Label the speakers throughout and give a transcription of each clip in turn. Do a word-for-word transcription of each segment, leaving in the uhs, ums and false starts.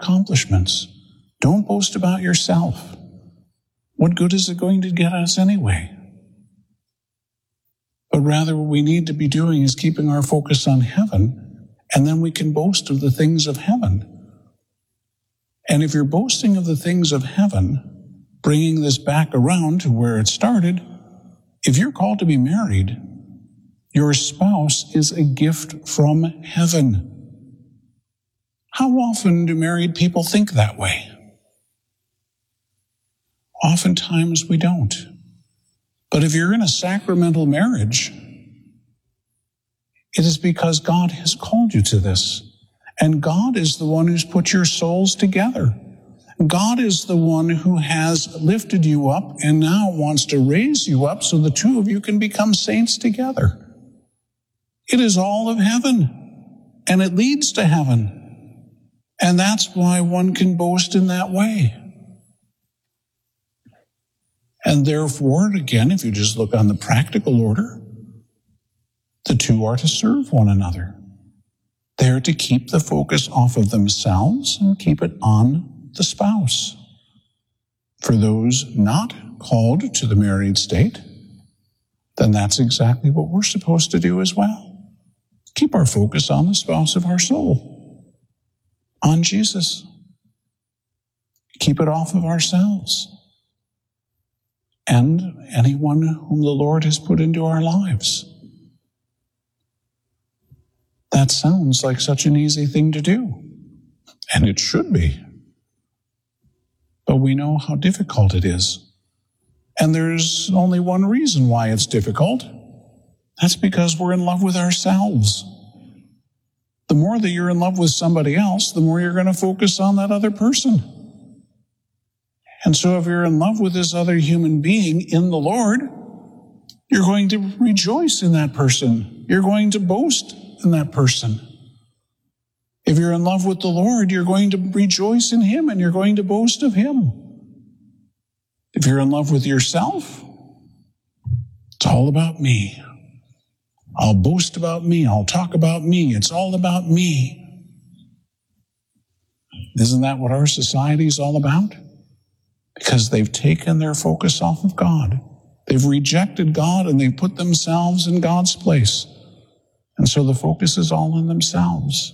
Speaker 1: accomplishments. Don't boast about yourself. What good is it going to get us anyway? But rather what we need to be doing is keeping our focus on heaven, and then we can boast of the things of heaven. And if you're boasting of the things of heaven, bringing this back around to where it started, if you're called to be married, your spouse is a gift from heaven. How often do married people think that way? Oftentimes we don't. But if you're in a sacramental marriage, it is because God has called you to this. And God is the one who's put your souls together. God is the one who has lifted you up and now wants to raise you up so the two of you can become saints together. It is all of heaven, and it leads to heaven. And that's why one can boast in that way. And therefore, again, if you just look on the practical order, the two are to serve one another. They're to keep the focus off of themselves and keep it on the spouse. For those not called to the married state, then that's exactly what we're supposed to do as well. Keep our focus on the spouse of our soul, on Jesus. Keep it off of ourselves and anyone whom the Lord has put into our lives. That sounds like such an easy thing to do, and it should be. But we know how difficult it is. And there's only one reason why it's difficult. That's because we're in love with ourselves. The more that you're in love with somebody else, the more you're going to focus on that other person. And so if you're in love with this other human being in the Lord, you're going to rejoice in that person. You're going to boast in that person. If you're in love with the Lord, you're going to rejoice in Him and you're going to boast of Him. If you're in love with yourself, it's all about me. I'll boast about me. I'll talk about me. It's all about me. Isn't that what our society is all about? Because they've taken their focus off of God. They've rejected God and they've put themselves in God's place. And so the focus is all on themselves.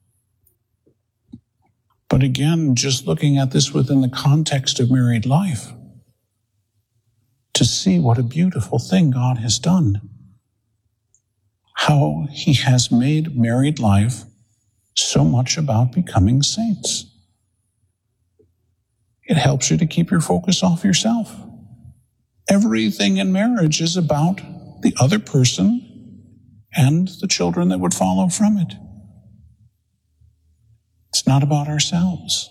Speaker 1: But again, just looking at this within the context of married life, to see what a beautiful thing God has done. How He has made married life so much about becoming saints. It helps you to keep your focus off yourself. Everything in marriage is about the other person and the children that would follow from it. It's not about ourselves.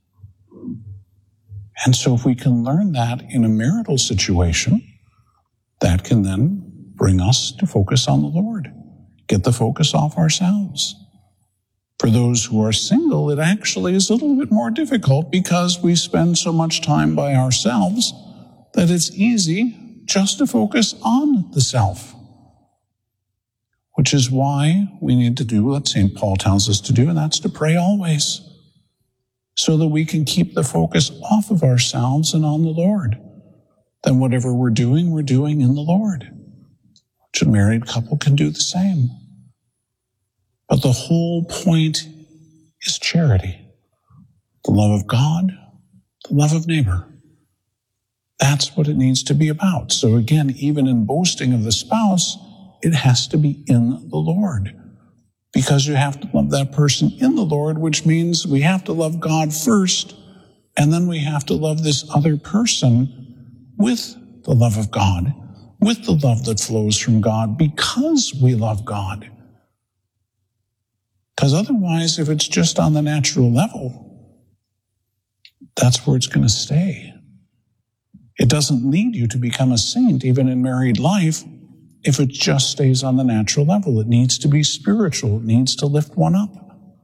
Speaker 1: And so if we can learn that in a marital situation, that can then bring us to focus on the Lord. Get the focus off ourselves. For those who are single, it actually is a little bit more difficult because we spend so much time by ourselves that it's easy just to focus on the self. Which is why we need to do what Saint Paul tells us to do, and that's to pray always, so that we can keep the focus off of ourselves and on the Lord. Then whatever we're doing, we're doing in the Lord. Which a married couple can do the same. But the whole point is charity. The love of God, the love of neighbor. That's what it needs to be about. So again, even in boasting of the spouse, it has to be in the Lord. Because you have to love that person in the Lord, which means we have to love God first, and then we have to love this other person with the love of God, with the love that flows from God, because we love God. Because otherwise, if it's just on the natural level, that's where it's going to stay. It doesn't need you to become a saint, even in married life, if it just stays on the natural level. It needs to be spiritual. It needs to lift one up.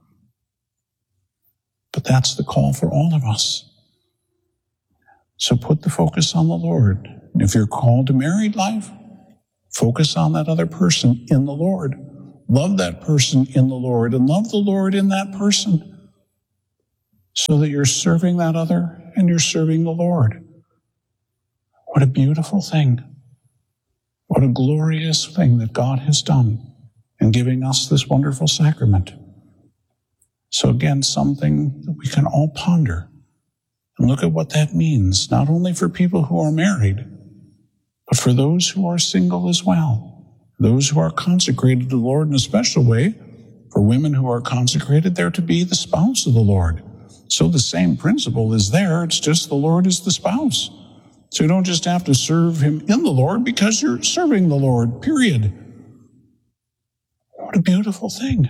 Speaker 1: But that's the call for all of us. So put the focus on the Lord. And if you're called to married life, focus on that other person in the Lord. Love that person in the Lord and love the Lord in that person. so that you're serving that other and you're serving the Lord. What a beautiful thing. What a glorious thing that God has done in giving us this wonderful sacrament. So again, something that we can all ponder and look at what that means, not only for people who are married, but for those who are single as well, those who are consecrated to the Lord in a special way. For women who are consecrated, they're to be the spouse of the Lord. So the same principle is there, it's just the Lord is the spouse. So you don't just have to serve him in the Lord because you're serving the Lord, period. What a beautiful thing.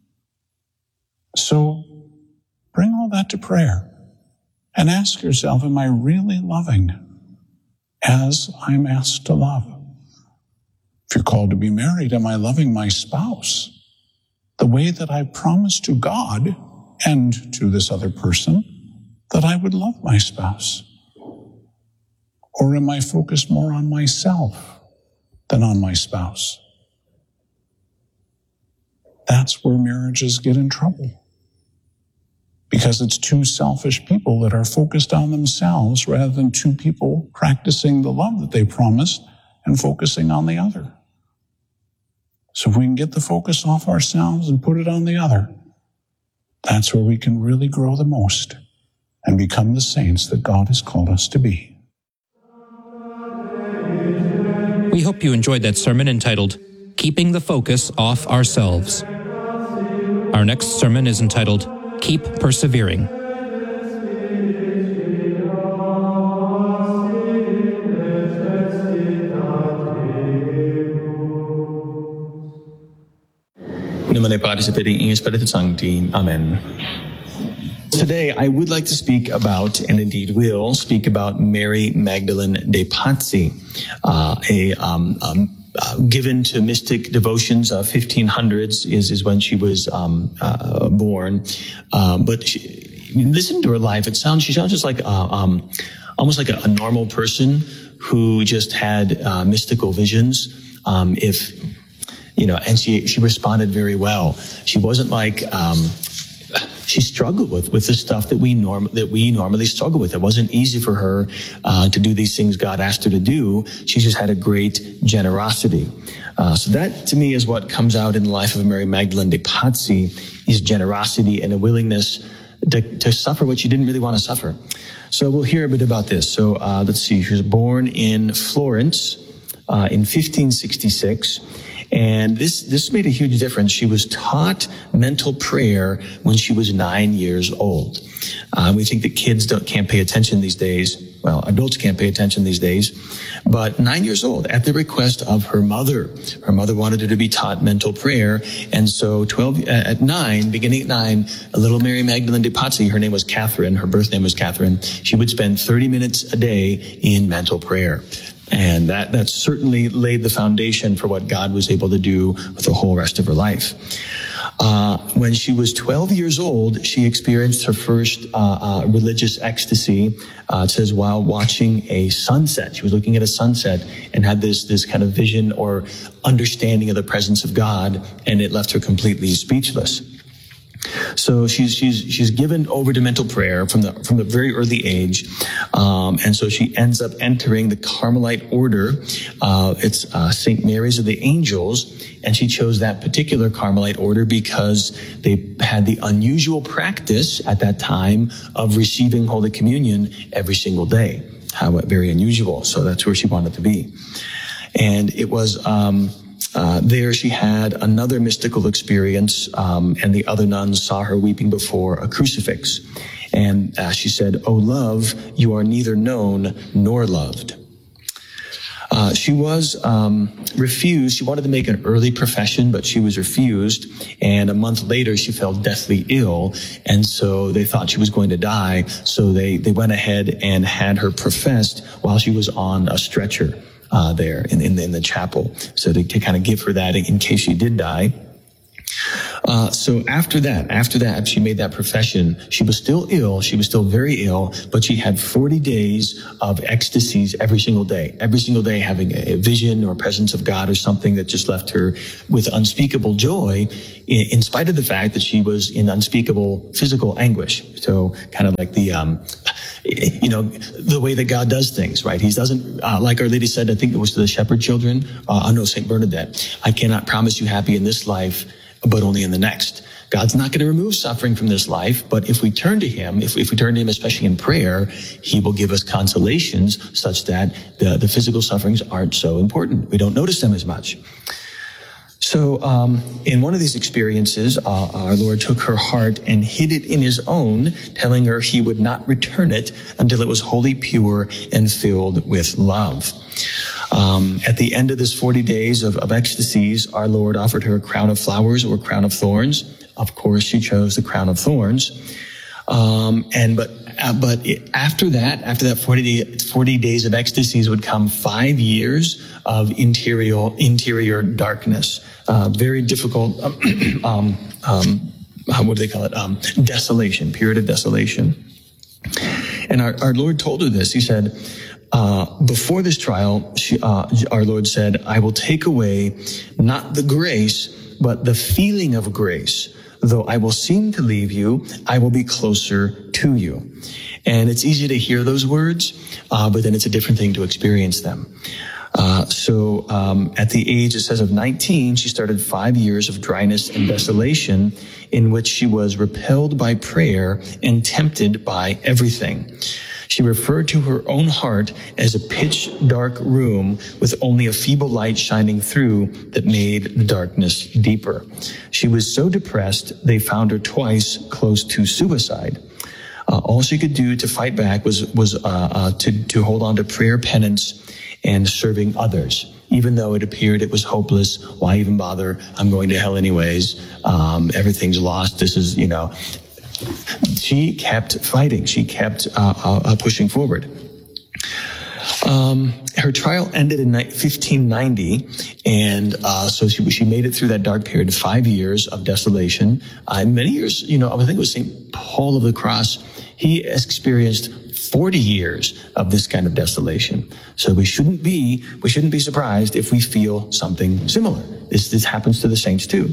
Speaker 1: So bring all that to prayer and ask yourself, am I really loving as I'm asked to love? If you're called to be married, am I loving my spouse the way that I promised to God and to this other person that I would love my spouse? Or am I focused more on myself than on my spouse? That's where marriages get in trouble. Because it's two selfish people that are focused on themselves rather than two people practicing the love that they promised and focusing on the other. So if we can get the focus off ourselves and put it on the other, that's where we can really grow the most and become the saints that God has called us to be.
Speaker 2: We hope you enjoyed that sermon entitled, Keeping the Focus Off Ourselves. Our next sermon is entitled, Keep Persevering.
Speaker 3: Nomine Patris et Filii et Spiritus Sancti. Amen. Today, I would like to speak about, and indeed will, speak about Mary Magdalene de Pazzi, uh, a um, um, uh, given to mystic devotions of fifteen hundreds is, is when she was um, uh, born. Uh, but she, listen to her life. It sounds she sounds just like uh, um, almost like a, a normal person who just had uh, mystical visions. Um, if you know, and she she responded very well. She wasn't like. Um, She struggled with, with the stuff that we norm, that we normally struggle with. It wasn't easy for her, uh, to do these things God asked her to do. She just had a great generosity. Uh, so that to me is what comes out in the life of Mary Magdalene de Pazzi, is generosity and a willingness to, to suffer what she didn't really want to suffer. So we'll hear a bit about this. So, uh, let's see. She was born in Florence, uh, in fifteen sixty-six. And this, this made a huge difference. She was taught mental prayer when she was nine years old. Uh, we think that kids don't, can't pay attention these days. Well, adults can't pay attention these days. But nine years old, at the request of her mother. Her mother wanted her to be taught mental prayer. And so twelve, uh, at nine, beginning at nine, a little Mary Magdalene de Pazzi, her name was Catherine, her birth name was Catherine, she would spend thirty minutes a day in mental prayer. And that, that certainly laid the foundation for what God was able to do with the whole rest of her life. Uh, when she was twelve years old, she experienced her first uh, uh, religious ecstasy. Uh, it says while watching a sunset. She was looking at a sunset and had this, this kind of vision or understanding of the presence of God, and it left her completely speechless. So she's she's she's given over to mental prayer from the from the very early age, um, and so she ends up entering the Carmelite order. Uh, it's uh, Saint Mary's of the Angels, and she chose that particular Carmelite order because they had the unusual practice at that time of receiving Holy Communion every single day. How very unusual. So that's where she wanted to be, and it was. Um, Uh, there she had another mystical experience, um, and the other nuns saw her weeping before a crucifix. And uh, she said, "Oh, love, you are neither known nor loved." Uh, she was um, refused. She wanted to make an early profession, but she was refused. And a month later, she fell deathly ill, and so they thought she was going to die. So they, they went ahead and had her professed while she was on a stretcher. Uh, there in, in, in the chapel. So to, to kind of give her that in case she did die. Uh, so after that, after that, she made that profession. She was still ill. She was still very ill, but she had forty days of ecstasies every single day, every single day having a vision or presence of God or something that just left her with unspeakable joy, in, in spite of the fact that she was in unspeakable physical anguish. So kind of like the, um, you know, the way that God does things, right? He doesn't, uh, like Our Lady said, I think it was to the shepherd children, uh, I know Saint Bernadette, I cannot promise you happy in this life, but only in the next. God's not going to remove suffering from this life, but if we turn to him, if, if we turn to him, especially in prayer, he will give us consolations such that the, the physical sufferings aren't so important. We don't notice them as much. So um, in one of these experiences, uh, our Lord took her heart and hid it in his own, telling her he would not return it until it was wholly pure and filled with love. Um, at the end of this forty days of, of ecstasies, our Lord offered her a crown of flowers or a crown of thorns. Of course, she chose the crown of thorns. Um, and but uh, but it, after that, after that forty, day, forty days of ecstasies would come five years of interior interior darkness, uh, very difficult. Um, um, what do they call it? Um, desolation, period of desolation. And our, our Lord told her this. He said, uh, before this trial, she, uh, our Lord said, I will take away not the grace, but the feeling of grace. Though I will seem to leave you, I will be closer to you. And it's easy to hear those words, uh, but then it's a different thing to experience them. Uh, so um, at the age, it says, of nineteen, she started five years of dryness and desolation in which she was repelled by prayer and tempted by everything. She referred to her own heart as a pitch dark room with only a feeble light shining through that made the darkness deeper. She was so depressed, they found her twice close to suicide. Uh, all she could do to fight back was, was uh, uh, to, to hold on to prayer, penance, and serving others. Even though it appeared it was hopeless, why even bother? I'm going to hell anyways. Um, everything's lost. This is, you know... She kept fighting. She kept uh, uh, pushing forward. Um, her trial ended in fifteen ninety, and uh, so she she made it through that dark period, five years of desolation. Uh, and many years, you know, I think it was Saint Paul of the Cross. He experienced forty years of this kind of desolation. So we shouldn't be we shouldn't be surprised if we feel something similar. This this happens to the saints too.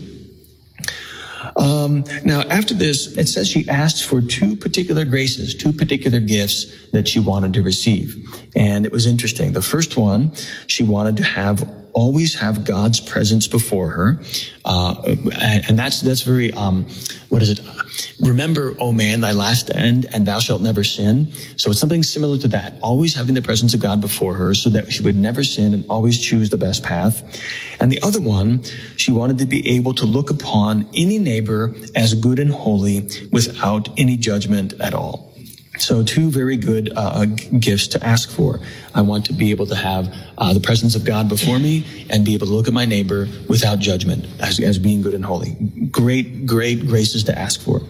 Speaker 3: Um, now, after this, it says she asked for two particular graces, two particular gifts that she wanted to receive. And it was interesting. The first one, she wanted to have always have God's presence before her. Uh, and, and that's, that's very, um, what is it? Remember, O man, thy last end, and thou shalt never sin. So it's something similar to that. Always having the presence of God before her so that she would never sin and always choose the best path. And the other one, she wanted to be able to look upon any neighbor as good and holy without any judgment at all. So two very good uh, gifts to ask for. I want to be able to have uh, the presence of God before me and be able to look at my neighbor without judgment as, as being good and holy. Great, great graces to ask for.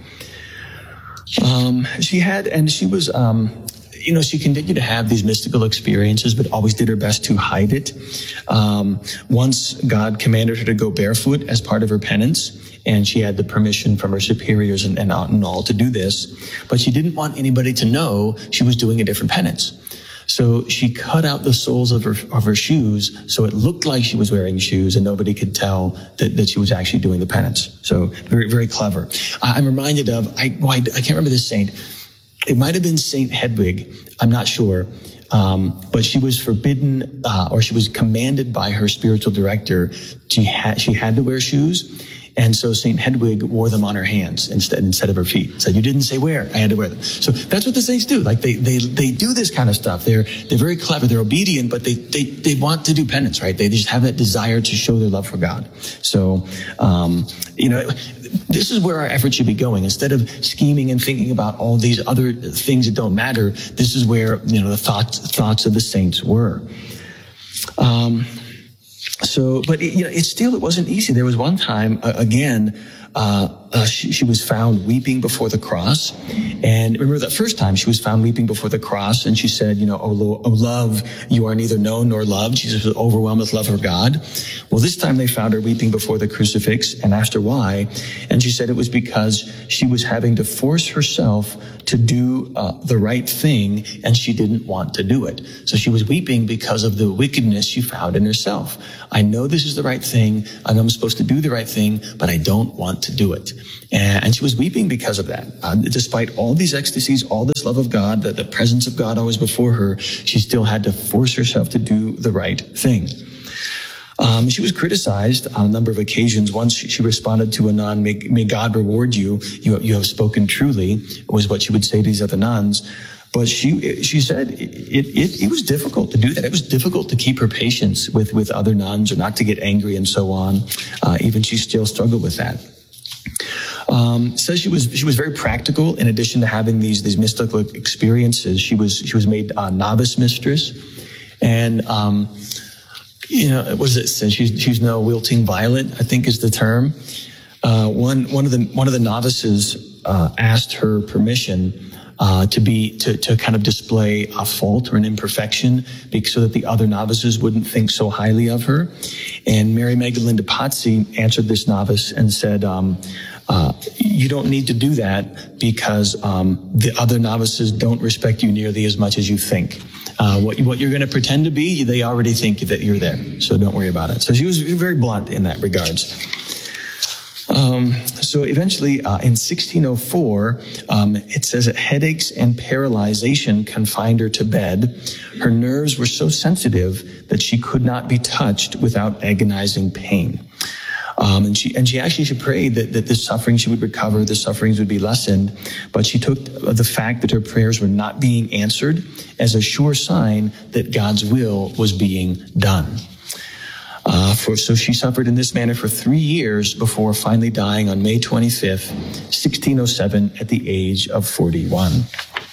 Speaker 3: Um, she had, and she was, um, you know, she continued to have these mystical experiences, but always did her best to hide it. Um, once God commanded her to go barefoot as part of her penance, and she had the permission from her superiors and, and, and all to do this, but she didn't want anybody to know she was doing a different penance. So she cut out the soles of her of her shoes so it looked like she was wearing shoes and nobody could tell that, that she was actually doing the penance. So very, very clever. I'm reminded of, I, well, I, I can't remember this saint. It might have been Saint Hedwig. I'm not sure. Um, but she was forbidden, uh, or she was commanded by her spiritual director. She had, she had to wear shoes. And so Saint Hedwig wore them on her hands instead, instead of her feet. Said, you didn't say wear, I had to wear them. So that's what the saints do. Like they, they, they do this kind of stuff. They're, they're very clever. They're obedient, but they, they, they want to do penance, right? They just have that desire to show their love for God. So, um, you know, this is where our effort should be going. Instead of scheming and thinking about all these other things that don't matter, this is where, you know, the thoughts, thoughts of the saints were. Um, So, but it, you know, it still, it wasn't easy. There was one time, uh, again, uh, uh, she, she was found weeping before the cross. And remember that first time she was found weeping before the cross, and she said, you know, oh, lo- oh love, you are neither known nor loved. Jesus was overwhelmed with love for God. Well, this time they found her weeping before the crucifix and asked her why. And she said it was because she was having to force herself to do uh, the right thing, and she didn't want to do it. So she was weeping because of the wickedness she found in herself. I know this is the right thing. I know I'm supposed to do the right thing, but I don't want to do it. And she was weeping because of that. Uh, despite all these ecstasies, all this love of God, the, the presence of God always before her, she still had to force herself to do the right thing. Um, she was criticized on a number of occasions. Once she, she responded to a nun, may, may God reward you. you. You have spoken truly, was what she would say to these other nuns. But she she said it, it, it was difficult to do that. It was difficult to keep her patience with, with other nuns or not to get angry and so on. Uh, even she still struggled with that. Um, says she was she was very practical. In addition to having these these mystical experiences, she was she was made a novice mistress, and um, you know, what does it say? She's she's no wilting violet, I think is the term. Uh, one one of the one of the novices uh, asked her permission uh, to be to to kind of display a fault or an imperfection, because, so that the other novices wouldn't think so highly of her. And Mary Magdalene de Pazzi answered this novice and said, Um, Uh, you don't need to do that, because um, the other novices don't respect you nearly as much as you think. Uh, what, what you're going to pretend to be, they already think that you're there, so don't worry about it. So she was very blunt in that regards. Um, so eventually, uh, in sixteen oh four, um, it says that headaches and paralyzation confined her to bed. Her nerves were so sensitive that she could not be touched without agonizing pain. Um, and she and she actually she prayed that, that this suffering she would recover, the sufferings would be lessened. But she took the fact that her prayers were not being answered as a sure sign that God's will was being done. Uh, for so she suffered in this manner for three years before finally dying on May twenty-fifth, sixteen oh seven, at the age of forty-one.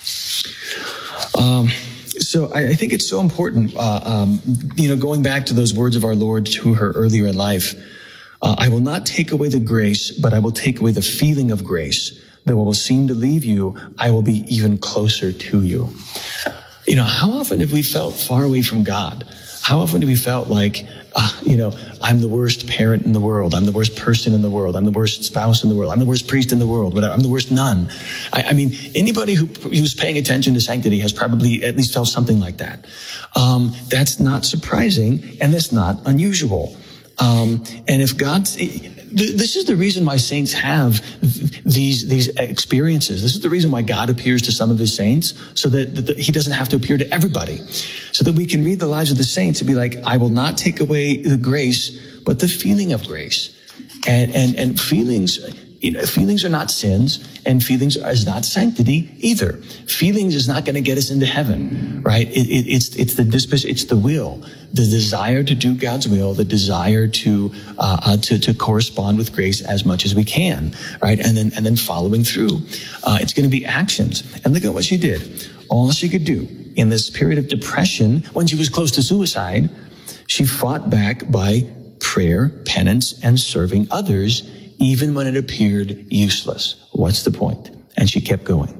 Speaker 3: Um, So I, I think it's so important, uh, um, you know, going back to those words of our Lord to her earlier in life. Uh, I will not take away the grace, but I will take away the feeling of grace. Though I will seem to leave you, I will be even closer to you. You know, how often have we felt far away from God? How often have we felt like, uh, you know, I'm the worst parent in the world. I'm the worst person in the world. I'm the worst spouse in the world. I'm the worst priest in the world. Whatever. I'm the worst nun. I, I mean, anybody who, who's paying attention to sanctity has probably at least felt something like that. Um, that's not surprising, and that's not unusual. Um, and if God's, this is the reason why saints have these, these experiences. This is the reason why God appears to some of his saints, so that, that he doesn't have to appear to everybody, so that we can read the lives of the saints and be like, I will not take away the grace, but the feeling of grace. And, and, and feelings, you know, feelings are not sins, and feelings is not sanctity either. Feelings is not going to get us into heaven, right? It, it, it's, it's the disposition, it's the will, the desire to do God's will, the desire to, uh, uh, to, to correspond with grace as much as we can, right? And then, and then following through. Uh, it's going to be actions. And look at what she did. All she could do in this period of depression, when she was close to suicide, she fought back by prayer, penance, and serving others, even when it appeared useless. What's the point? And she kept going.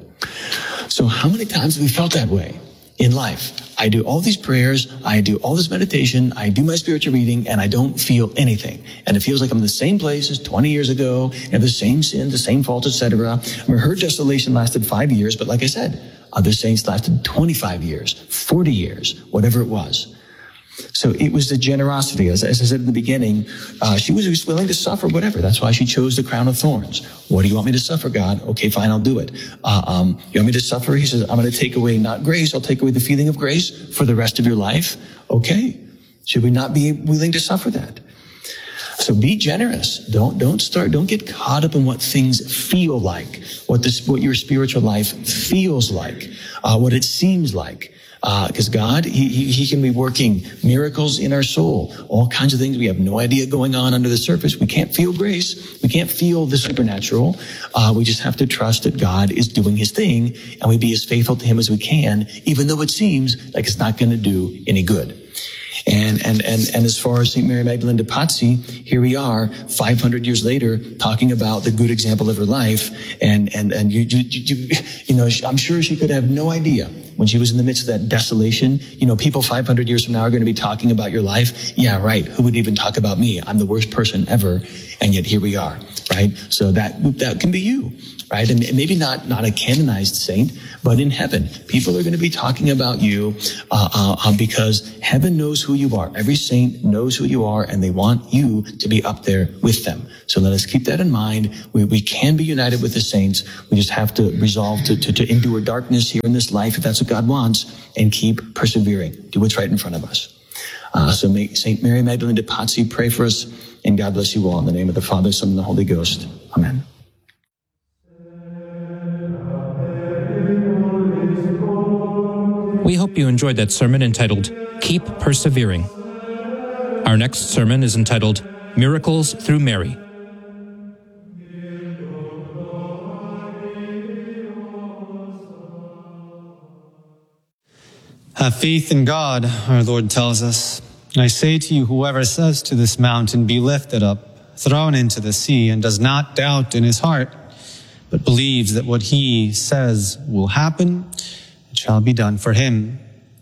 Speaker 3: So how many times have we felt that way in life? I do all these prayers, I do all this meditation, I do my spiritual reading, and I don't feel anything. And it feels like I'm in the same place as twenty years ago, and the same sins, the same faults, et cetera. I mean, her desolation lasted five years, but like I said, other saints lasted twenty-five years, forty years, whatever it was. So it was the generosity. As, as I said in the beginning, uh, she was just willing to suffer whatever. That's why she chose the crown of thorns. What do you want me to suffer, God? Okay, fine, I'll do it. Uh, um, you want me to suffer? He says, I'm going to take away not grace, I'll take away the feeling of grace for the rest of your life. Okay. Should we not be willing to suffer that? So be generous. Don't, don't start, don't get caught up in what things feel like, what this, what your spiritual life feels like, uh, what it seems like. Uh, because God, he, he, he can be working miracles in our soul, all kinds of things we have no idea going on under the surface. We can't feel grace. We can't feel the supernatural. Uh, we just have to trust that God is doing his thing, and we be as faithful to him as we can, even though it seems like it's not going to do any good. And, and, and, and as far as Saint Mary Magdalene de Pazzi, here we are five hundred years later talking about the good example of her life. And, and, and you, you, you, you know, I'm sure she could have no idea when she was in the midst of that desolation. You know, people five hundred years from now are going to be talking about your life. Yeah, right. Who would even talk about me? I'm the worst person ever. And yet here we are, right? So that, that can be you. Right? And maybe not, not a canonized saint, but in heaven, people are going to be talking about you, uh, uh, uh, because heaven knows who you are. Every saint knows who you are, and they want you to be up there with them. So let us keep that in mind. We, we can be united with the saints. We just have to resolve to, to, to endure darkness here in this life, if that's what God wants, and keep persevering. Do what's right in front of us. Uh, so may Saint Mary Magdalene de Pazzi pray for us, and God bless you all in the name of the Father, Son, and the Holy Ghost. Amen.
Speaker 2: We hope you enjoyed that sermon entitled, Keep Persevering. Our next sermon is entitled, Miracles Through Mary.
Speaker 4: Have faith in God, our Lord tells us. I say to you, whoever says to this mountain, be lifted up, thrown into the sea, and does not doubt in his heart, but believes that what he says will happen, it shall be done for him.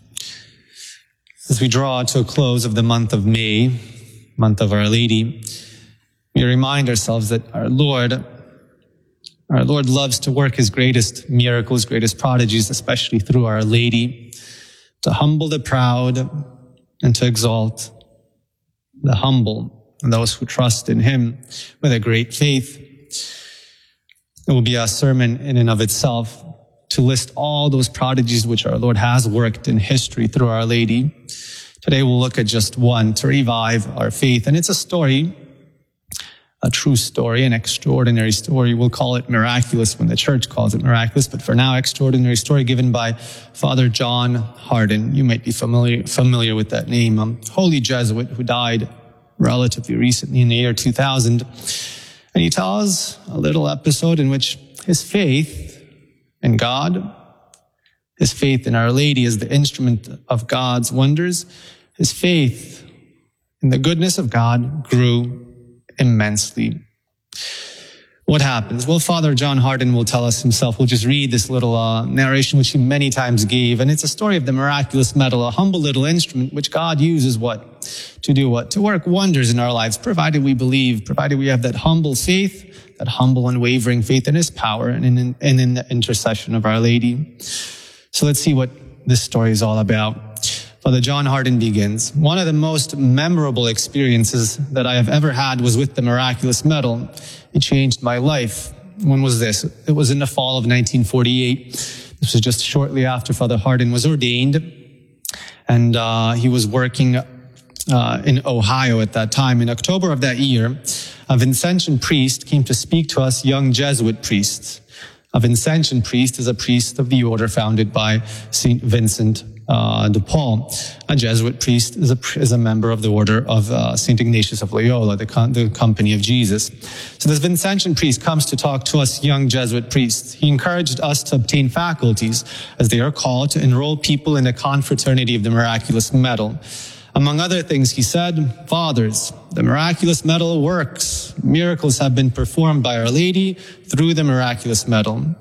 Speaker 4: As we draw to a close of the month of May, month of Our Lady, we remind ourselves that our Lord, our Lord loves to work his greatest miracles, greatest prodigies, especially through Our Lady, to humble the proud and to exalt the humble and those who trust in him with a great faith. It will be a sermon in and of itself to list all those prodigies which our Lord has worked in history through Our Lady. Today we'll look at just one to revive our faith. And it's a story, a true story, an extraordinary story. We'll call it miraculous when the church calls it miraculous. But for now, extraordinary story given by Father John Hardon. You might be familiar, familiar with that name. A holy Jesuit who died relatively recently in the year two thousand. And he tells a little episode in which his faith in God, his faith in Our Lady as the instrument of God's wonders, his faith in the goodness of God grew immensely. What happens? Well, Father John Hardon will tell us himself. We'll just read this little uh, narration which he many times gave. And it's a story of the miraculous medal, a humble little instrument which God uses what? To do what? To work wonders in our lives, provided we believe, provided we have that humble faith, that humble unwavering faith in his power and in, and in the intercession of Our Lady. So let's see what this story is all about. Father John Hardon begins. One of the most memorable experiences that I have ever had was with the miraculous medal. It changed my life. When was this? It was in the fall of nineteen forty-eight. This was just shortly after Father Hardon was ordained. And uh, he was working uh, in Ohio at that time. In October of that year, a Vincentian priest came to speak to us young Jesuit priests. A Vincentian priest is a priest of the order founded by Saint Vincent uh, de Paul. A Jesuit priest is a, is a member of the order of uh, Saint Ignatius of Loyola, the, com- the Company of Jesus. So this Vincentian priest comes to talk to us young Jesuit priests. He encouraged us to obtain faculties, as they are called, to enroll people in the confraternity of the miraculous medal. Among other things, he said, Fathers, the miraculous medal works. Miracles have been performed by Our Lady through the miraculous medal.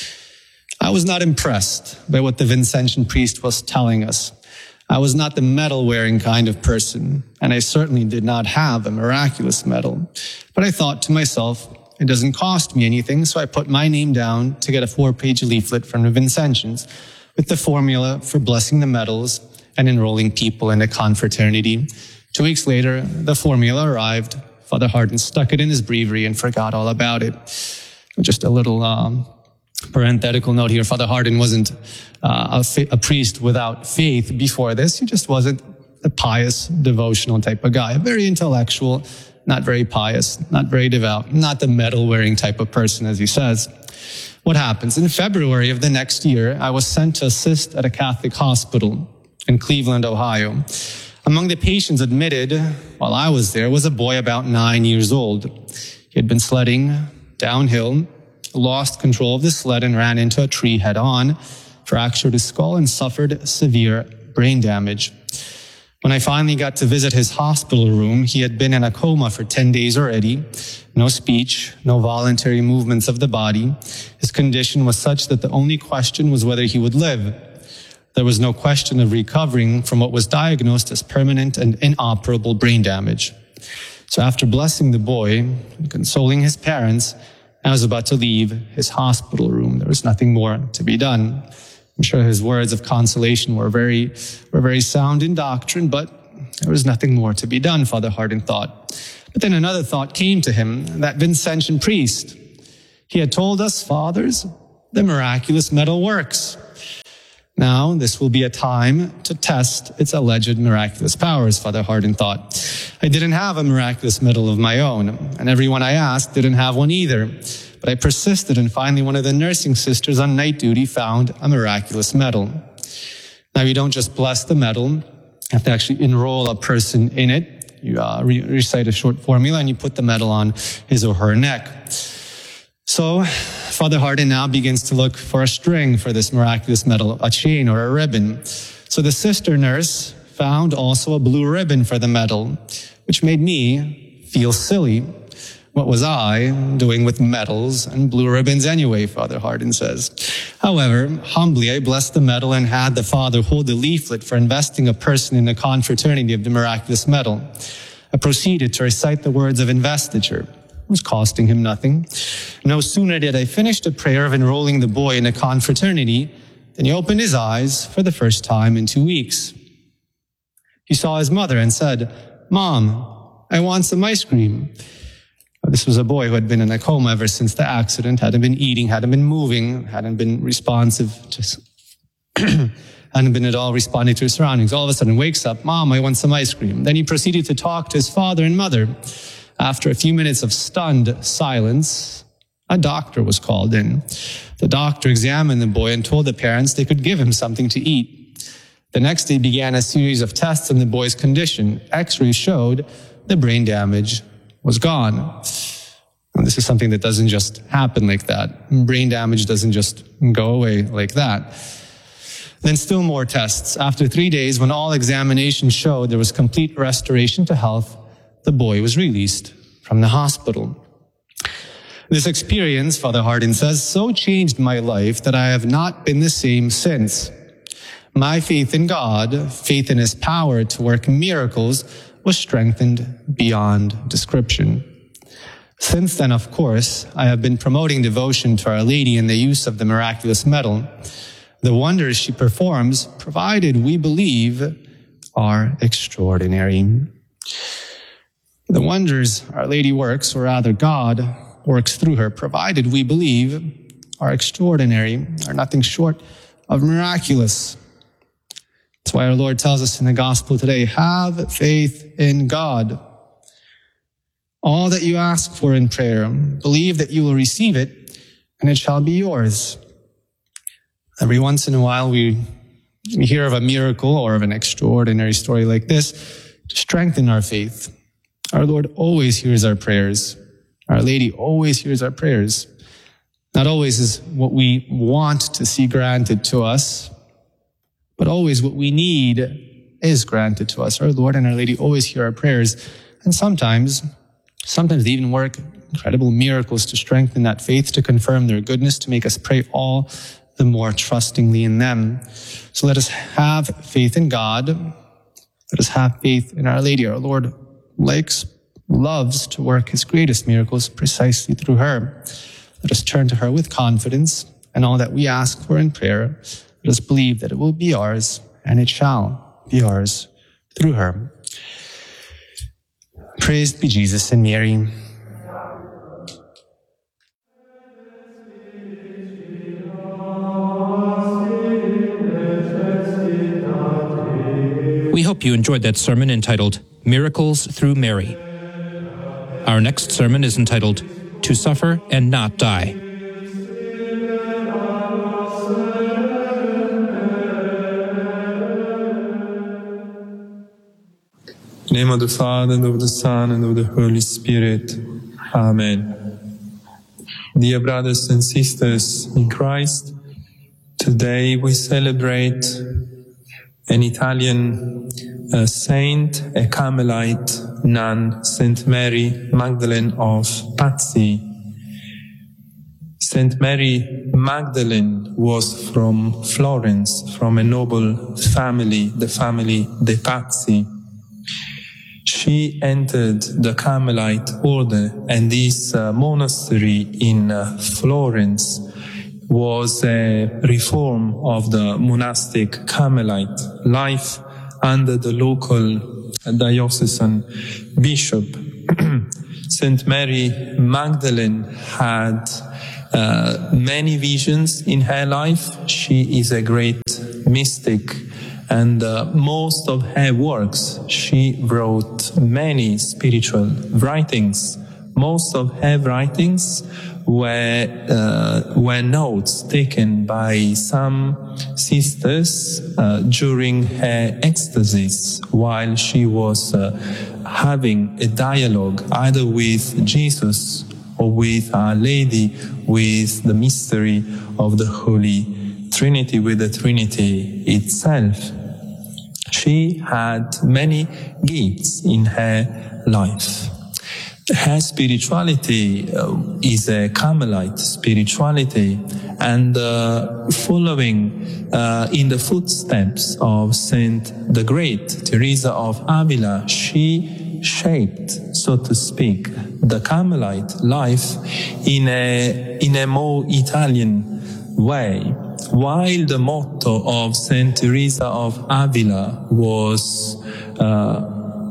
Speaker 4: I was not impressed by what the Vincentian priest was telling us. I was not the medal-wearing kind of person, and I certainly did not have a miraculous medal. But I thought to myself, it doesn't cost me anything, so I put my name down to get a four-page leaflet from the Vincentians with the formula for blessing the medals and enrolling people in a confraternity. Two weeks later, the formula arrived. Father Hardon stuck it in his breviary and forgot all about it. Just a little um, parenthetical note here. Father Hardon wasn't uh, a, fa- a priest without faith before this. He just wasn't a pious, devotional type of guy. Very intellectual, not very pious, not very devout, not the medal-wearing type of person, as he says. What happens? In February of the next year, I was sent to assist at a Catholic hospital in Cleveland, Ohio. Among the patients admitted while I was there was a boy about nine years old. He had been sledding downhill, lost control of the sled and ran into a tree head on, fractured his skull and suffered severe brain damage. When I finally got to visit his hospital room, he had been in a coma for ten days already. No speech, no voluntary movements of the body. His condition was such that the only question was whether he would live. There was no question of recovering from what was diagnosed as permanent and inoperable brain damage. So after blessing the boy and consoling his parents, I was about to leave his hospital room. There was nothing more to be done. I'm sure his words of consolation were very, were very sound in doctrine, but there was nothing more to be done, Father Hardon thought. But then another thought came to him, that Vincentian priest. He had told us, fathers, the miraculous medal works. Now, this will be a time to test its alleged miraculous powers, Father Hardon thought. I didn't have a miraculous medal of my own, and everyone I asked didn't have one either. But I persisted, and finally one of the nursing sisters on night duty found a miraculous medal. Now, you don't just bless the medal. You have to actually enroll a person in it. You uh, re- recite a short formula, and you put the medal on his or her neck. So, Father Hardon now begins to look for a string for this miraculous medal, a chain or a ribbon. So the sister nurse found also a blue ribbon for the medal, which made me feel silly. What was I doing with medals and blue ribbons anyway, Father Hardon says. However, humbly I blessed the medal and had the Father hold the leaflet for investing a person in the confraternity of the miraculous medal. I proceeded to recite the words of investiture. It was costing him nothing. No sooner did I finish the prayer of enrolling the boy in a confraternity than he opened his eyes for the first time in two weeks. He saw his mother and said, "Mom, I want some ice cream." This was a boy who had been in a coma ever since the accident, hadn't been eating, hadn't been moving, hadn't been responsive, to, hadn't been at all responding to his surroundings. All of a sudden wakes up, "Mom, I want some ice cream." Then he proceeded to talk to his father and mother. After a few minutes of stunned silence, a doctor was called in. The doctor examined the boy and told the parents they could give him something to eat. The next day began a series of tests on the boy's condition. X-rays showed the brain damage was gone. And this is something that doesn't just happen like that. Brain damage doesn't just go away like that. Then still more tests. After three days, when all examinations showed there was complete restoration to health, the boy was released from the hospital. This experience, Father Hardon says, so changed my life that I have not been the same since. My faith in God, faith in His power to work miracles, was strengthened beyond description. Since then, of course, I have been promoting devotion to Our Lady in the use of the miraculous medal. The wonders she performs, provided we believe, are extraordinary. The wonders Our Lady works, or rather God works through her, provided we believe, are extraordinary, are nothing short of miraculous. That's why our Lord tells us in the gospel today, have faith in God. All that you ask for in prayer, believe that you will receive it, and it shall be yours. Every once in a while, we, we hear of a miracle or of an extraordinary story like this to strengthen our faith. Our Lord always hears our prayers. Our Lady always hears our prayers. Not always is what we want to see granted to us, but always what we need is granted to us. Our Lord and Our Lady always hear our prayers. And sometimes, sometimes they even work incredible miracles to strengthen that faith, to confirm their goodness, to make us pray all the more trustingly in them. So let us have faith in God. Let us have faith in Our Lady. Our Lord likes, loves to work His greatest miracles precisely through her. Let us turn to her with confidence, and all that we ask for in prayer, let us believe that it will be ours, and it shall be ours through her. Praised be Jesus and Mary.
Speaker 2: We hope you enjoyed that sermon entitled Miracles Through Mary. Our next sermon is entitled To Suffer and Not Die.
Speaker 5: In the name of the Father, and of the Son, and of the Holy Spirit. Amen. Dear brothers and sisters in Christ, today we celebrate an Italian a saint, a Carmelite nun, Saint Mary Magdalene of Pazzi. Saint Mary Magdalene was from Florence, from a noble family, the family De Pazzi. She entered the Carmelite order, and this uh, monastery in uh, Florence was a reform of the monastic Carmelite life under the local diocesan bishop. Saint Mary Magdalene had uh, many visions in her life. She is a great mystic, and uh, most of her works, she wrote many spiritual writings. Most of her writings were uh, were notes taken by some sisters uh, during her ecstasies while she was uh, having a dialogue either with Jesus or with Our Lady, with the mystery of the Holy Trinity, with the Trinity itself. She had many gifts in her life. Her spirituality uh, is a Carmelite spirituality, and uh, following uh, in the footsteps of Saint the Great, Teresa of Avila, she shaped, so to speak, the Carmelite life in a, in a more Italian way. While the motto of Saint Teresa of Avila was uh,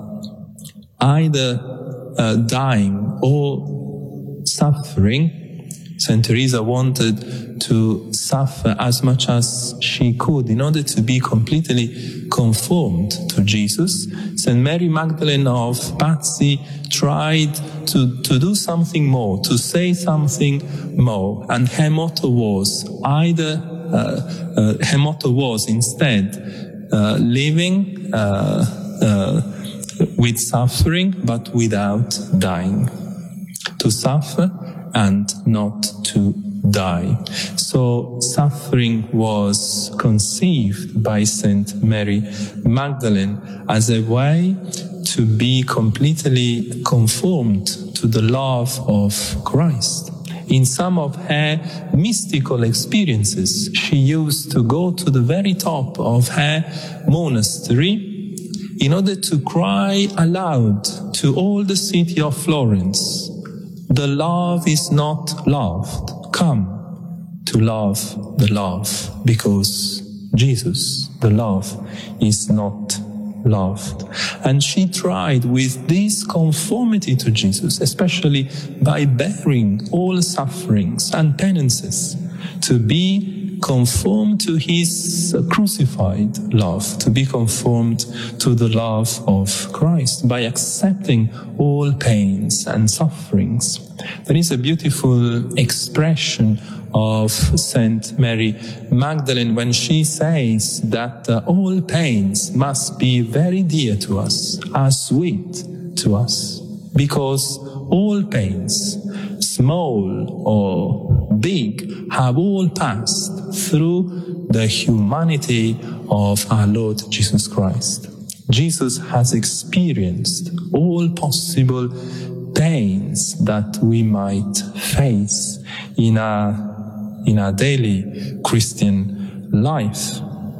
Speaker 5: either Uh, dying or suffering, Saint Teresa wanted to suffer as much as she could in order to be completely conformed to Jesus. Saint Mary Magdalene of Pazzi tried to, to do something more, to say something more, and her motto was either, uh, uh, her motto was instead uh, living uh, uh, with suffering, but without dying. To suffer and not to die. So suffering was conceived by Saint Mary Magdalene as a way to be completely conformed to the love of Christ. In some of her mystical experiences, she used to go to the very top of her monastery in order to cry aloud to all the city of Florence, the love is not loved. Come to love the love, because Jesus, the love, is not loved. And she tried with this conformity to Jesus, especially by bearing all sufferings and penances, to be conformed to his crucified love, to be conformed to the love of Christ by accepting all pains and sufferings. There is a beautiful expression of Saint Mary Magdalene when she says that uh, all pains must be very dear to us, as sweet to us, because all pains, small or big, have all passed through the humanity of our Lord Jesus Christ. Jesus has experienced all possible pains that we might face in our, in our daily Christian life.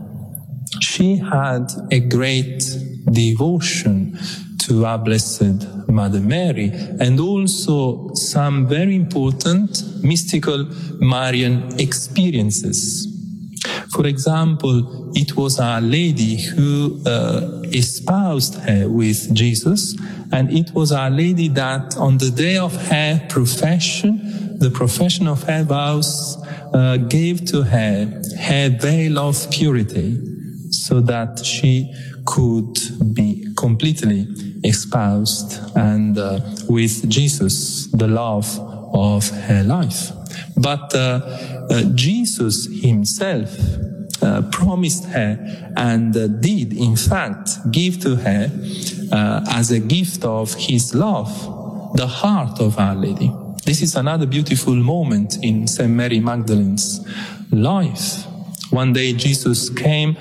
Speaker 5: She had a great devotion to our Blessed Mother Mary, and also some very important mystical Marian experiences. For example, it was Our Lady who uh, espoused her with Jesus, and it was Our Lady that on the day of her profession, the profession of her vows, uh, gave to her her veil of purity, so that she could be completely espoused and uh, with Jesus, the love of her life. But uh, uh, Jesus himself uh, promised her and uh, did in fact give to her uh, as a gift of his love the heart of Our Lady. This is another beautiful moment in Saint Mary Magdalene's life. One day Jesus came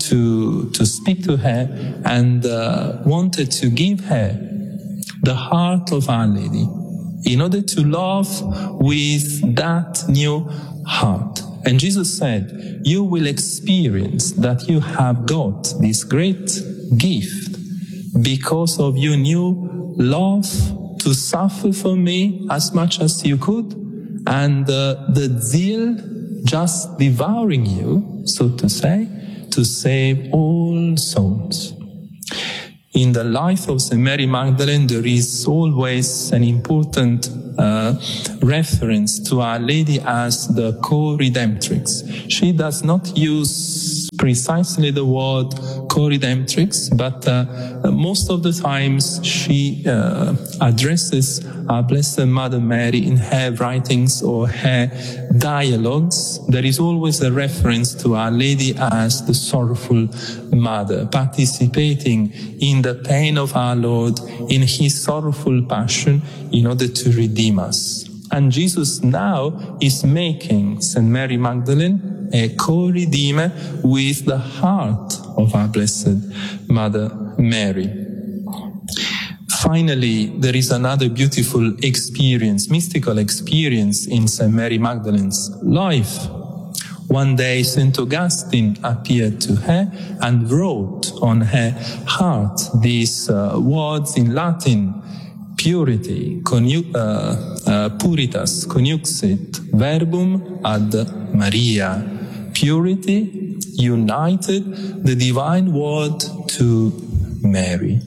Speaker 5: to, to speak to her and uh, wanted to give her the heart of Our Lady in order to love with that new heart. And Jesus said, you will experience that you have got this great gift because of your new love to suffer for me as much as you could, and uh, the zeal just devouring you, so to say, to save all souls. In the life of Saint Mary Magdalene, there is always an important uh, reference to Our Lady as the co-redemptrix. She does not use precisely the word co-redemptrix, but uh, most of the times she uh, addresses our Blessed Mother Mary in her writings or her dialogues. There is always a reference to Our Lady as the sorrowful mother, participating in the pain of our Lord, in his sorrowful passion, in order to redeem us. And Jesus now is making Saint Mary Magdalene a co-redeemer with the heart of our Blessed Mother Mary. Finally, there is another beautiful experience, mystical experience in Saint Mary Magdalene's life. One day, Saint Augustine appeared to her and wrote on her heart these uh, words in Latin: purity, conu- uh, uh, puritas conjuxit verbum ad Maria. Purity united the divine word to Mary.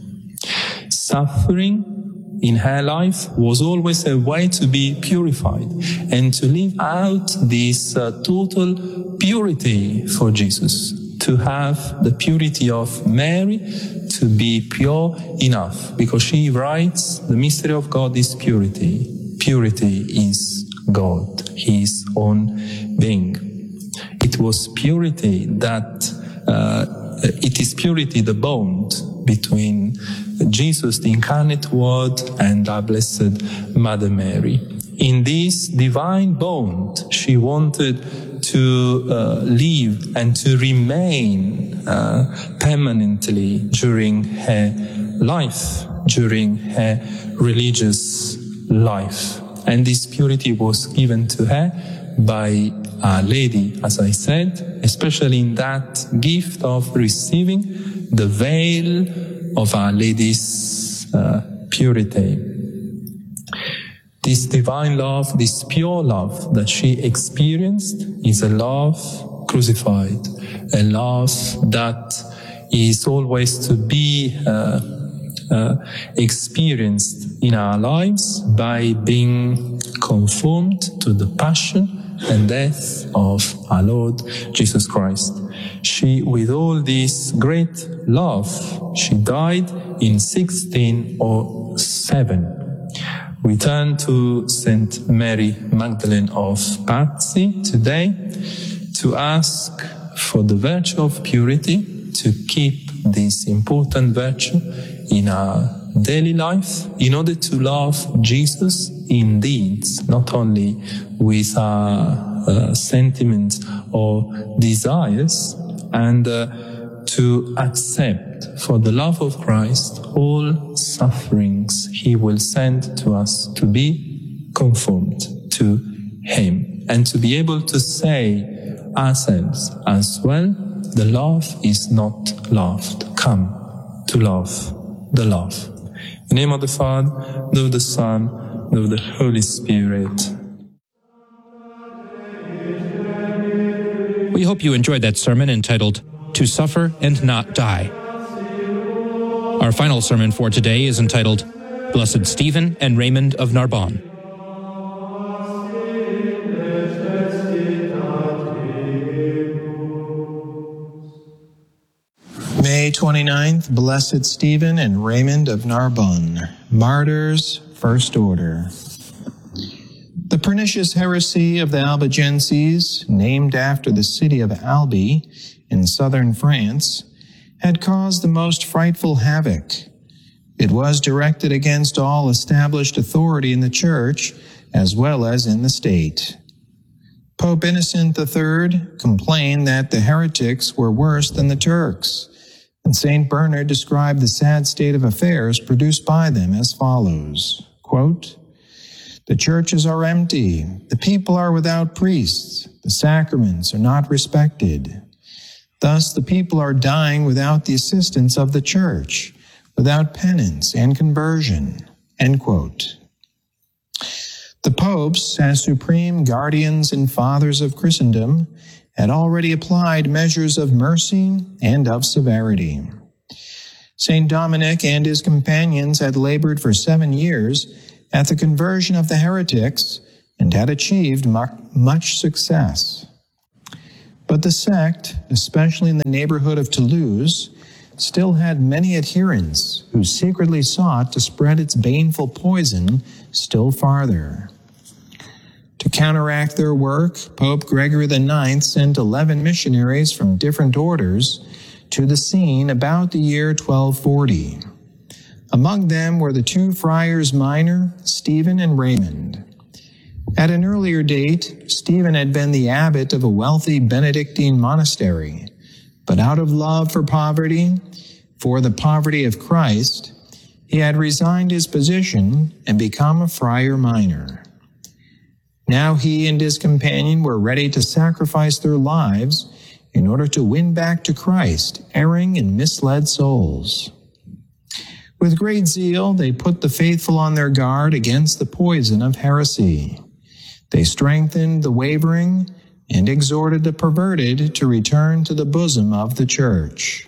Speaker 5: Suffering in her life was always a way to be purified and to live out this uh, total purity for Jesus, to have the purity of Mary, to be pure enough, because she writes, the mystery of God is purity. Purity is God, his own being. It was purity that, uh, it is purity, the bond between Jesus, the incarnate Word, and our Blessed Mother Mary. In this divine bond, she wanted to uh, live and to remain uh, permanently during her life, during her religious life. And this purity was given to her by Our Lady, as I said, especially in that gift of receiving the veil of Our Lady's uh, purity. This divine love, this pure love that she experienced is a love crucified, a love that is always to be uh, uh, experienced in our lives by being conformed to the passion and death of our Lord Jesus Christ. She, with all this great love, she died in sixteen oh seven. We turn to Saint Mary Magdalene of Pazzi today to ask for the virtue of purity, to keep this important virtue in our daily life in order to love Jesus in deeds, not only with our uh, sentiments or desires, and uh, to accept for the love of Christ all sufferings he will send to us, to be conformed to him, and to be able to say ourselves as well, the love is not loved. Come to love the love. In the name of the Father, and of the Son, and of the Holy Spirit.
Speaker 2: We hope you enjoyed that sermon entitled, To Suffer and Not Die. Our final sermon for today is entitled, Blessed Stephen and Raymond of Narbonne.
Speaker 6: May twenty-ninth, Blessed Stephen and Raymond of Narbonne, martyrs, first order. The pernicious heresy of the Albigenses, named after the city of Albi in southern France, had caused the most frightful havoc. It was directed against all established authority in the Church as well as in the state. Pope Innocent the Third complained that the heretics were worse than the Turks, and Saint Bernard described the sad state of affairs produced by them as follows, quote, "The churches are empty, the people are without priests, the sacraments are not respected. Thus the people are dying without the assistance of the church, without penance and conversion," end quote. The popes, as supreme guardians and fathers of Christendom, had already applied measures of mercy and of severity. Saint Dominic and his companions had labored for seven years at the conversion of the heretics and had achieved much success. But the sect, especially in the neighborhood of Toulouse, still had many adherents who secretly sought to spread its baneful poison still farther. To counteract their work, Pope Gregory the Ninth sent eleven missionaries from different orders to the scene about the year twelve forty. Among them were the two friars minor, Stephen and Raymond. At an earlier date, Stephen had been the abbot of a wealthy Benedictine monastery, but out of love for poverty, for the poverty of Christ, he had resigned his position and become a friar minor. Now he and his companion were ready to sacrifice their lives in order to win back to Christ erring and misled souls. With great zeal, they put the faithful on their guard against the poison of heresy. They strengthened the wavering and exhorted the perverted to return to the bosom of the church.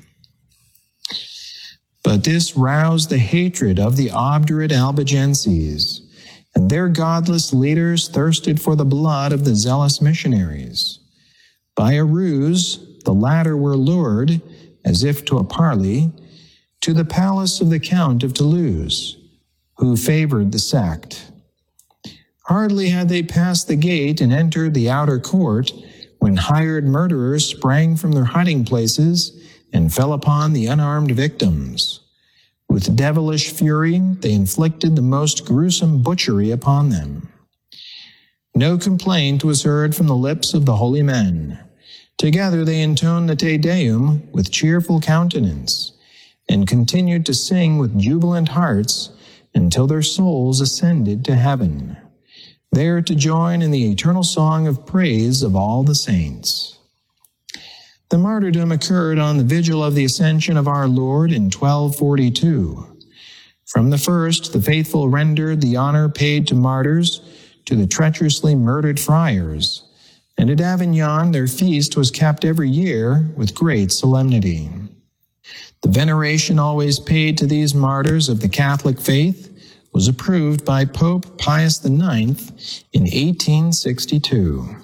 Speaker 6: But this roused the hatred of the obdurate Albigenses, and their godless leaders thirsted for the blood of the zealous missionaries. By a ruse, the latter were lured, as if to a parley, to the palace of the Count of Toulouse, who favored the sect. Hardly had they passed the gate and entered the outer court, when hired murderers sprang from their hiding places and fell upon the unarmed victims. With devilish fury, they inflicted the most gruesome butchery upon them. No complaint was heard from the lips of the holy men. Together they intoned the Te Deum with cheerful countenance, and continued to sing with jubilant hearts until their souls ascended to heaven, there to join in the eternal song of praise of all the saints. The martyrdom occurred on the vigil of the Ascension of our Lord in twelve forty-two. From the first, the faithful rendered the honor paid to martyrs to the treacherously murdered friars, and at Avignon their feast was kept every year with great solemnity. The veneration always paid to these martyrs of the Catholic faith was approved by Pope Pius the Ninth in eighteen sixty-two.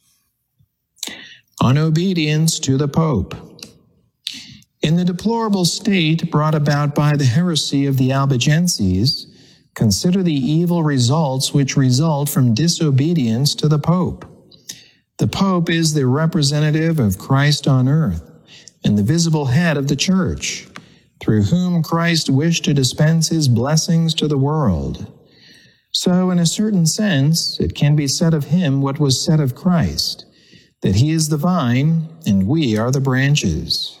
Speaker 6: On obedience to the Pope. In the deplorable state brought about by the heresy of the Albigenses, consider the evil results which result from disobedience to the Pope. The Pope is the representative of Christ on earth and the visible head of the Church, through whom Christ wished to dispense his blessings to the world. So, in a certain sense, it can be said of him what was said of Christ, that he is the vine and we are the branches.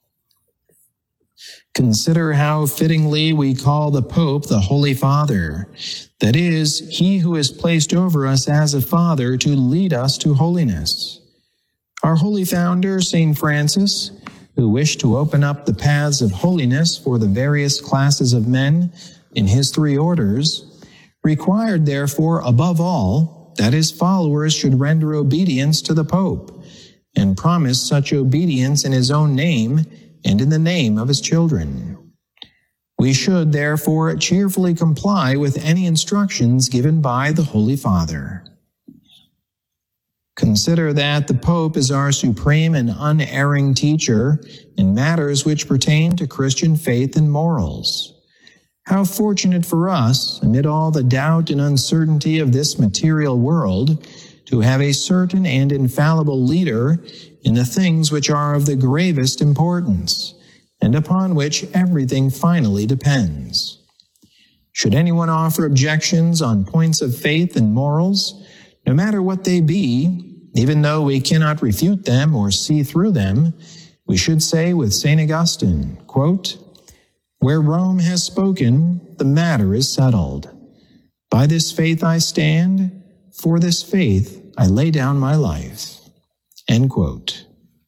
Speaker 6: Consider how fittingly we call the Pope the Holy Father, that is, he who is placed over us as a father to lead us to holiness. Our holy founder, Saint Francis, who wished to open up the paths of holiness for the various classes of men in his three orders, required therefore above all that his followers should render obedience to the Pope, and promised such obedience in his own name and in the name of his children. We should therefore cheerfully comply with any instructions given by the Holy Father. Consider that the Pope is our supreme and unerring teacher in matters which pertain to Christian faith and morals. How fortunate for us, amid all the doubt and uncertainty of this material world, to have a certain and infallible leader in the things which are of the gravest importance, and upon which everything finally depends. Should anyone offer objections on points of faith and morals, no matter what they be, Even though we cannot refute them or see through them, we should say with Saint Augustine, quote, "Where Rome has spoken, the matter is settled. By this faith I stand, for this faith I lay down my life." End quote.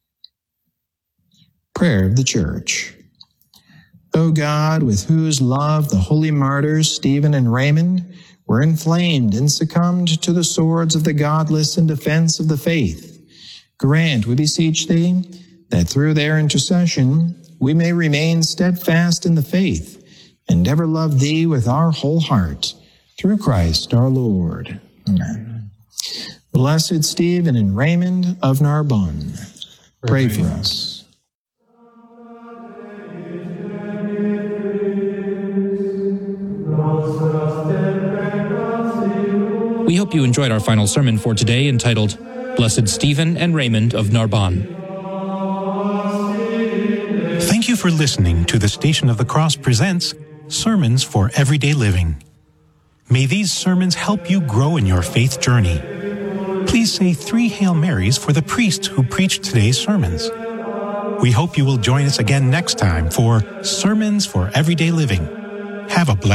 Speaker 6: Prayer of the Church. O God, with whose love the holy martyrs Stephen and Raymond were inflamed and succumbed to the swords of the godless in defense of the faith, grant, we beseech thee, that through their intercession we may remain steadfast in the faith and ever love thee with our whole heart, through Christ our Lord. Amen. Blessed Stephen and Raymond of Narbonne, pray for us.
Speaker 2: We hope you enjoyed our final sermon for today, entitled Blessed Stephen and Raymond of Narbonne.
Speaker 7: Thank you for listening to the Station of the Cross presents Sermons for Everyday Living. May these sermons help you grow in your faith journey. Please say three Hail Marys for the priest who preached today's sermons. We hope you will join us again next time for Sermons for Everyday Living. Have a blessed